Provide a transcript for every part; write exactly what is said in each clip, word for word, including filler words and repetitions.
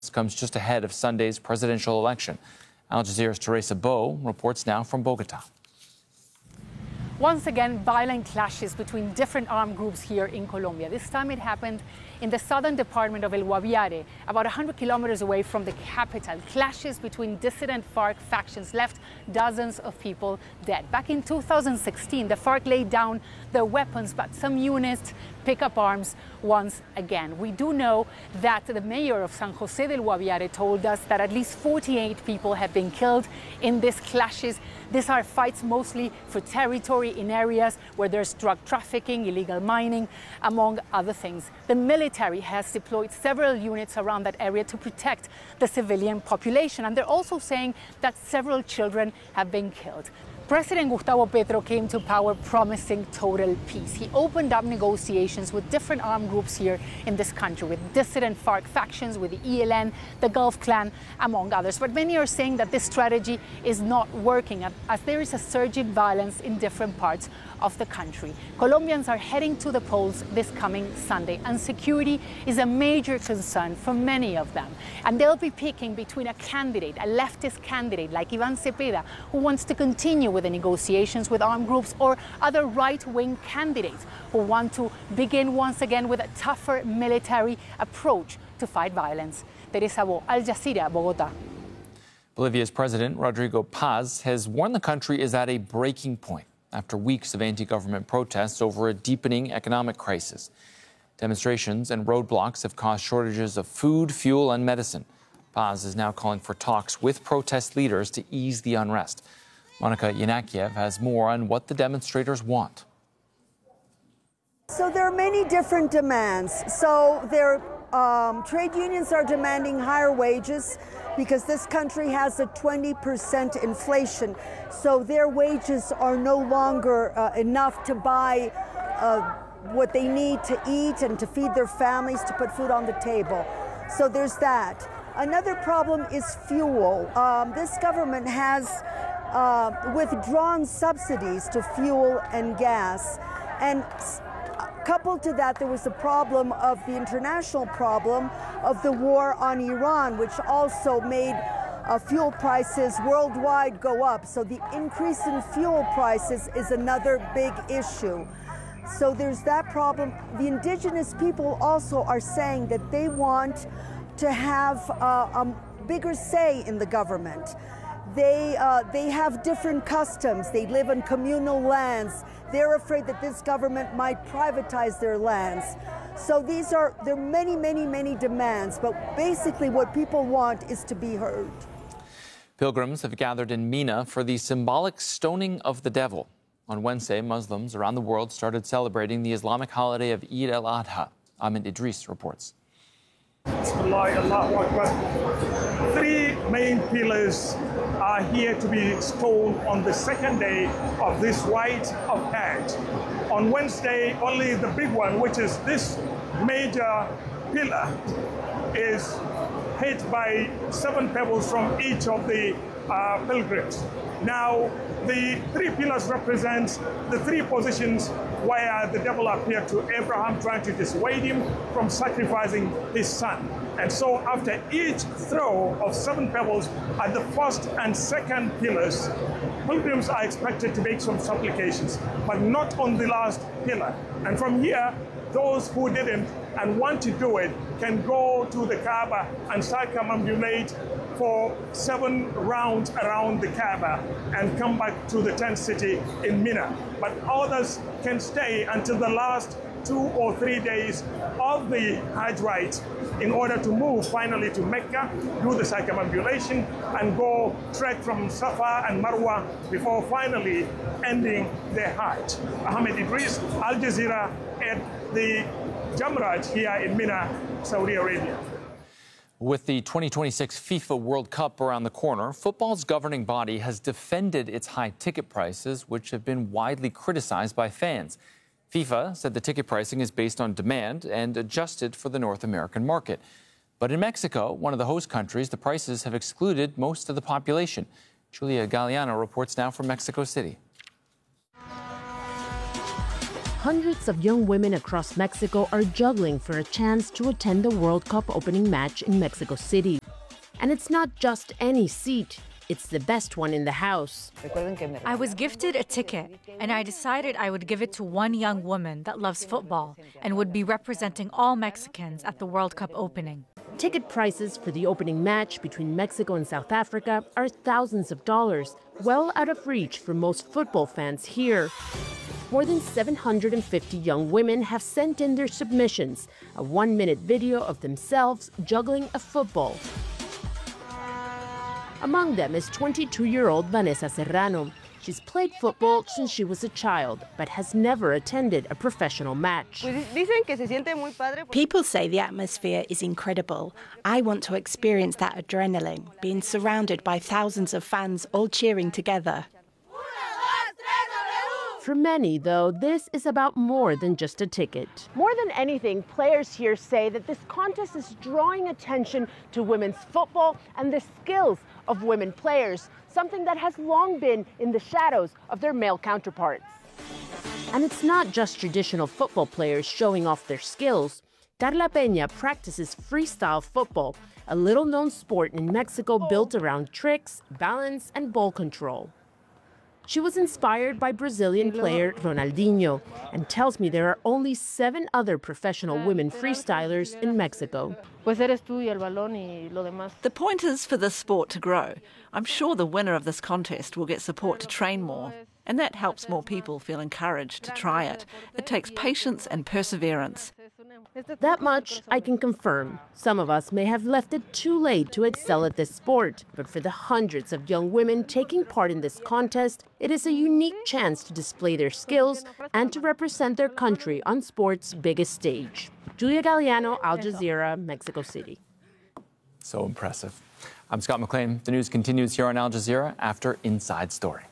This comes just ahead of Sunday's presidential election. Al Jazeera's Teresa Bo reports now from Bogota. Once again, violent clashes between different armed groups here in Colombia. This time it happened in the southern department of El Guaviare, about one hundred kilometers away from the capital. Clashes between dissident FARC factions left dozens of people dead. Back in two thousand sixteen, the FARC laid down their weapons, but some units pick up arms once again. We do know that the mayor of San Jose del Guaviare told us that at least forty-eight people have been killed in these clashes. These are fights mostly for territory in areas where there's drug trafficking, illegal mining, among other things. The military has deployed several units around that area to protect the civilian population, and they're also saying that several children have been killed. President Gustavo Petro came to power promising total peace. He opened up negotiations with different armed groups here in this country, with dissident FARC factions, with the E L N, the Gulf Clan, among others. But many are saying that this strategy is not working, as there is a surge in violence in different parts of the country. Colombians are heading to the polls this coming Sunday, and security is a major concern for many of them. And they'll be picking between a candidate, a leftist candidate like Iván Cepeda, who wants to continue with the negotiations with armed groups, or other right-wing candidates who want to begin once again with a tougher military approach to fight violence. Teresa Bo, Al Jazeera, Bogota. Bolivia's President Rodrigo Paz has warned the country is at a breaking point after weeks of anti-government protests over a deepening economic crisis. Demonstrations and roadblocks have caused shortages of food, fuel, and medicine. Paz is now calling for talks with protest leaders to ease the unrest. Monica Yanakiev has more on what the demonstrators want. So there are many different demands. So there, um, trade unions are demanding higher wages because this country has a twenty percent inflation. So their wages are no longer uh, enough to buy uh, what they need to eat and to feed their families, to put food on the table. So there's that. Another problem is fuel. Um, this government has uh, withdrawn subsidies to fuel and gas. And coupled to that, there was the problem of the international problem of the war on Iran, which also made uh, fuel prices worldwide go up. So the increase in fuel prices is another big issue. So there's that problem. The indigenous people also are saying that they want to have uh, a bigger say in the government. They, uh, they have different customs. They live on communal lands. They're afraid that this government might privatize their lands. So these are, there are many, many, many demands, but basically what people want is to be heard. Pilgrims have gathered in Mina for the symbolic stoning of the devil. On Wednesday, Muslims around the world started celebrating the Islamic holiday of Eid al-Adha. Ahmed Idris reports. Three main pillars are here to be stoned on the second day of this rite of Hajj. On Wednesday, only the big one, which is this major pillar, is hit by seven pebbles from each of the uh, pilgrims. Now, the three pillars represent the three positions where the devil appeared to Abraham, trying to dissuade him from sacrificing his son. And so after each throw of seven pebbles at the first and second pillars, pilgrims are expected to make some supplications, but not on the last pillar. And from here, those who didn't and want to do it can go to the Kaaba and circumambulate for seven rounds around the Kaaba and come back to the tent city in Mina. But others can stay until the last two or three days of the Hajj rite in order to move finally to Mecca, do the circumambulation, and go trek from Safa and Marwa before finally ending their Hajj. Ahmed Idris, Al Jazeera, at the Jamrat here in Mina, Saudi Arabia. With the twenty twenty-six FIFA World Cup around the corner, football's governing body has defended its high ticket prices, which have been widely criticized by fans. FIFA said the ticket pricing is based on demand and adjusted for the North American market. But in Mexico, one of the host countries, the prices have excluded most of the population. Julia Galeano reports now from Mexico City. Hundreds of young women across Mexico are juggling for a chance to attend the World Cup opening match in Mexico City. And it's not just any seat, it's the best one in the house. I was gifted a ticket, and I decided I would give it to one young woman that loves football and would be representing all Mexicans at the World Cup opening. Ticket prices for the opening match between Mexico and South Africa are thousands of dollars, well out of reach for most football fans here. More than seven hundred fifty young women have sent in their submissions, a one-minute video of themselves juggling a football. Among them is twenty-two-year-old Vanessa Serrano. She's played football since she was a child, but has never attended a professional match. People say the atmosphere is incredible. I want to experience that adrenaline, being surrounded by thousands of fans all cheering together. For many, though, this is about more than just a ticket. More than anything, players here say that this contest is drawing attention to women's football and the skills of women players, something that has long been in the shadows of their male counterparts. And it's not just traditional football players showing off their skills. Carla Peña practices freestyle football, a little-known sport in Mexico built around tricks, balance, and ball control. She was inspired by Brazilian player Ronaldinho and tells me there are only seven other professional women freestylers in Mexico. The point is for this sport to grow. I'm sure the winner of this contest will get support to train more, and that helps more people feel encouraged to try it. It takes patience and perseverance. That much I can confirm. Some of us may have left it too late to excel at this sport, but for the hundreds of young women taking part in this contest, it is a unique chance to display their skills and to represent their country on sport's biggest stage. Julia Galliano, Al Jazeera, Mexico City. So impressive. I'm Scott McLean. The news continues here on Al Jazeera after Inside Story.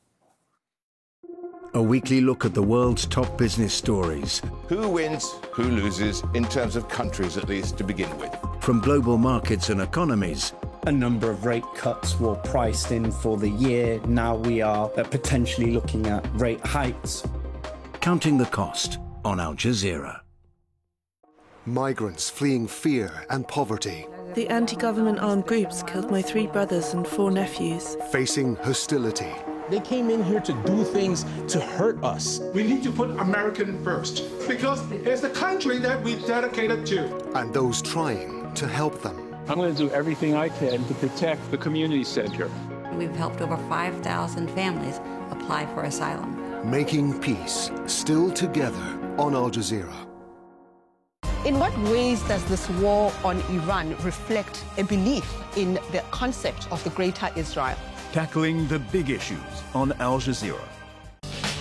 A weekly look at the world's top business stories. Who wins, who loses, in terms of countries at least to begin with. From global markets and economies. A number of rate cuts were priced in for the year. Now we are potentially looking at rate hikes. Counting the cost on Al Jazeera. Migrants fleeing fear and poverty. The anti-government armed groups killed my three brothers and four nephews. Facing hostility. They came in here to do things to hurt us. We need to put American first, because it's the country that we dedicated to. And those trying to help them. I'm going to do everything I can to protect the community center. We've helped over five thousand families apply for asylum. Making peace, still together on Al Jazeera. In what ways does this war on Iran reflect a belief in the concept of the Greater Israel? Tackling the big issues on Al Jazeera.